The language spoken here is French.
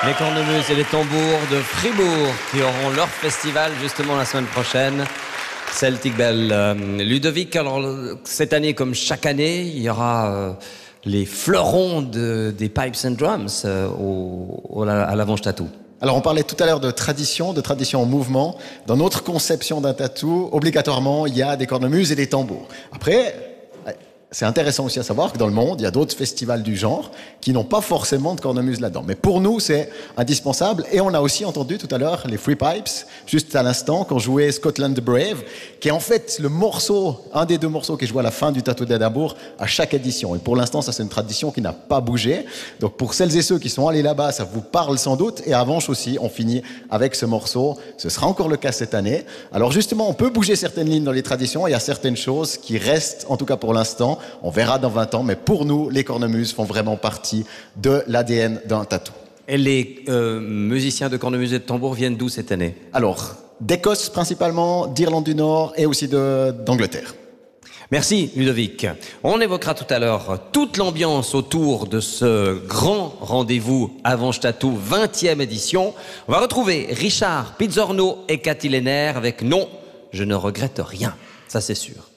Les cornemuses et les tambours de Fribourg qui auront leur festival justement la semaine prochaine. Celtic Bell. Ludovic, alors cette année comme chaque année, il y aura les fleurons des pipes and drums à l'Avant Tattoo. Alors on parlait tout à l'heure de tradition en mouvement. Dans notre conception d'un tatou, obligatoirement, il y a des cornemuses et des tambours. Après, c'est intéressant aussi à savoir que dans le monde, il y a d'autres festivals du genre qui n'ont pas forcément de cornemuse là-dedans. Mais pour nous, c'est indispensable. Et on a aussi entendu tout à l'heure les Free Pipes, juste à l'instant, quand jouait Scotland the Brave, qui est en fait le morceau, un des deux morceaux qui est joué à la fin du Tattoo d'Édimbourg à chaque édition. Et pour l'instant, ça c'est une tradition qui n'a pas bougé. Donc pour celles et ceux qui sont allés là-bas, ça vous parle sans doute. Et à Avanches aussi, on finit avec ce morceau. Ce sera encore le cas cette année. Alors justement, on peut bouger certaines lignes dans les traditions. Il y a certaines choses qui restent, en tout cas pour l'instant. On verra dans 20 ans, mais pour nous, les cornemuses font vraiment partie de l'ADN d'un tatou. Et les musiciens de cornemuse et de tambour viennent d'où cette année? Alors, d'Écosse principalement, d'Irlande du Nord et aussi d'Angleterre. Merci Ludovic. On évoquera tout à l'heure toute l'ambiance autour de ce grand rendez-vous Avanches Tattoo 20e édition. On va retrouver Richard Pizzorno et Cathy Lenner avec Non, je ne regrette rien. Ça c'est sûr.